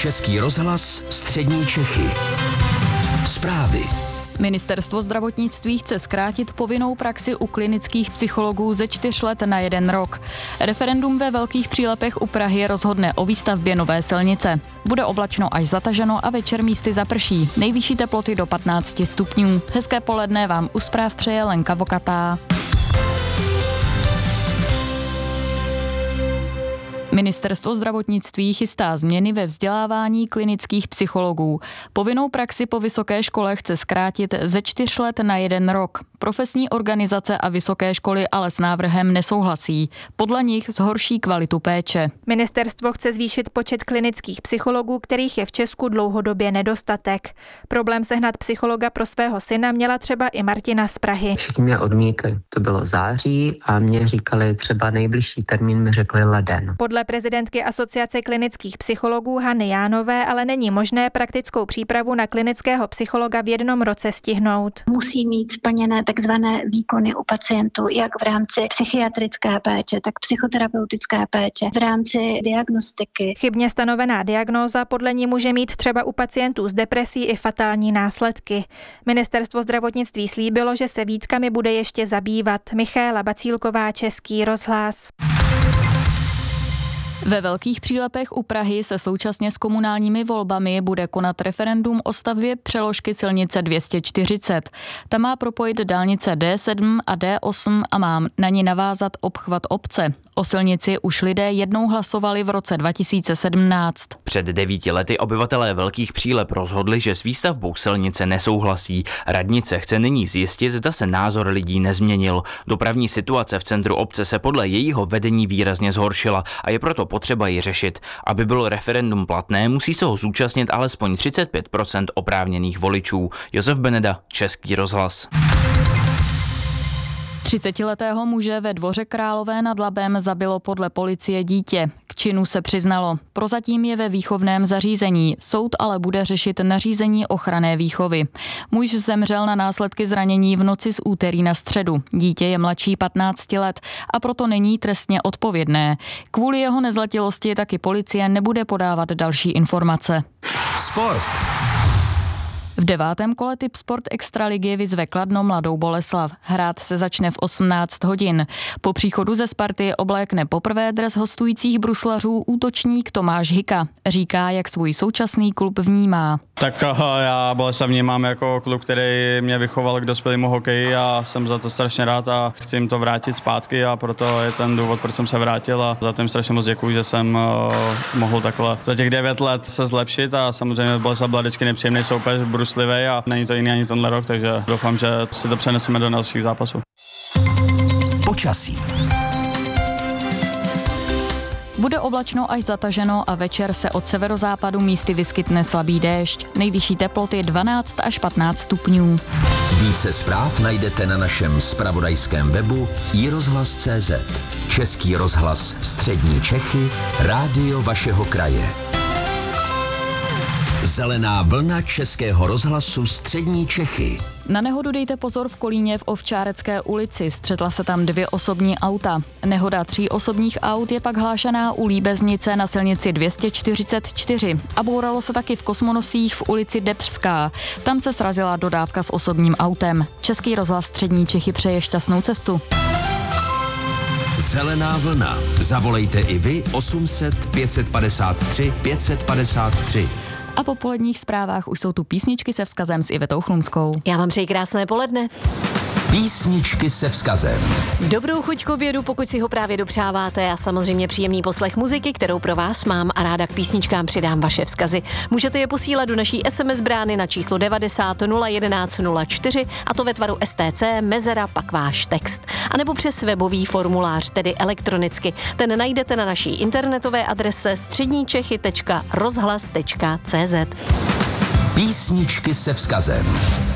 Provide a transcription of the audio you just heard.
Český rozhlas, střední Čechy. Zprávy. Ministerstvo zdravotnictví chce zkrátit povinnou praxi u klinických psychologů ze 4 let na 1 rok. Referendum ve Velkých Přílepech u Prahy rozhodne o výstavbě nové silnice. Bude oblačno až zataženo a večer místy zaprší. Nejvyšší teploty do 15 stupňů. Hezké poledne vám u zpráv přeje Lenka Vokatá. Ministerstvo zdravotnictví chystá změny ve vzdělávání klinických psychologů. Povinnou praxi po vysoké škole chce zkrátit ze 4 let na 1 rok. Profesní organizace a vysoké školy ale s návrhem nesouhlasí. Podle nich zhorší kvalitu péče. Ministerstvo chce zvýšit počet klinických psychologů, kterých je v Česku dlouhodobě nedostatek. Problém sehnat psychologa pro svého syna měla třeba i Martina z Prahy. Všichni mě odmítli. To bylo září a mě říkali třeba nejbližší termín, mi řekli leden. Podle prezidentky Asociace klinických psychologů Hany Jánové ale není možné praktickou přípravu na klinického psychologa v 1 roce stihnout. Musí mít splněné takzvané výkony u pacientů, jak v rámci psychiatrické péče, tak psychoterapeutické péče, v rámci diagnostiky. Chybně stanovená diagnóza podle ní může mít třeba u pacientů s depresí i fatální následky. Ministerstvo zdravotnictví slíbilo, že se výtkami bude ještě zabývat. Michaela Bacílková, Český rozhlas. Ve Velkých Přílepech u Prahy se současně s komunálními volbami bude konat referendum o stavbě přeložky silnice 240. Ta má propojit dálnice D7 a D8 a má na ní navázat obchvat obce. O silnici už lidé jednou hlasovali v roce 2017. Před 9 lety obyvatelé Velkých Přílep rozhodli, že s výstavbou silnice nesouhlasí. Radnice chce nyní zjistit, zda se názor lidí nezměnil. Dopravní situace v centru obce se podle jejího vedení výrazně zhoršila a je proto potřeba ji řešit. Aby bylo referendum platné, musí se ho zúčastnit alespoň 35% oprávněných voličů. Josef Beneda, Český rozhlas. 30letého muže ve Dvoře Králové nad Labem zabilo podle policie dítě. K činu se přiznalo. Prozatím je ve výchovném zařízení. Soud ale bude řešit nařízení ochranné výchovy. Muž zemřel na následky zranění v noci z úterý na středu. Dítě je mladší 15 let a proto není trestně odpovědné. Kvůli jeho nezletilosti taky policie nebude podávat další informace. Sport. V 9. kole Tip Sport Extraligy vyzve Kladno Mladou Boleslav. Hrát se začne v 18 hodin. Po příchodu ze Sparty oblékne poprvé dres hostujících bruslařů útočník Tomáš Hika. Říká, jak svůj současný klub vnímá. Tak já Boleslav vnímám jako klub, který mě vychoval k dospělému hokeji a jsem za to strašně rád a chci jim to vrátit zpátky a proto je ten důvod, proč jsem se vrátil a za tím strašně moc děkuji, že jsem mohl takhle za těch 9 let se zlepšit a samozřejmě Boleslav byla vždycky nepříjemný soupeř, bruslivý a není to jiný ani tenhle rok, takže doufám, že si to přeneseme do dalších zápasů. Počasí. Bude oblačno až zataženo a večer se od severozápadu místy vyskytne slabý déšť. Nejvyšší teploty 12 až 15 stupňů. Více zpráv najdete na našem zpravodajském webu iRozhlas.cz. Český rozhlas, střední Čechy, rádio vašeho kraje. Zelená vlna Českého rozhlasu, střední Čechy. Na nehodu dejte pozor v Kolíně v Ovčárecké ulici. Střetla se tam 2 osobní auta. Nehoda 3 osobních aut je pak hlášená u Líbeznice na silnici 244 a bouralo se taky v Kosmonosích v ulici Debřská. Tam se srazila dodávka s osobním autem. Český rozhlas, střední Čechy přeje šťastnou cestu. Zelená vlna. Zavolejte i vy 800 553 553. A po poledních zprávách už jsou tu písničky se vzkazem s Ivetou Chlumskou. Já vám přeji krásné poledne. Písničky se vzkazem. Dobrou chuť k obědu, pokud si ho právě dopřáváte a samozřejmě příjemný poslech muziky, kterou pro vás mám a ráda k písničkám přidám vaše vzkazy. Můžete je posílat do naší SMS brány na číslo 90 011 04 a to ve tvaru STC, mezera, pak váš text. A nebo přes webový formulář, tedy elektronicky. Ten najdete na naší internetové adrese středníčechy.rozhlas.cz. Písničky se vzkazem.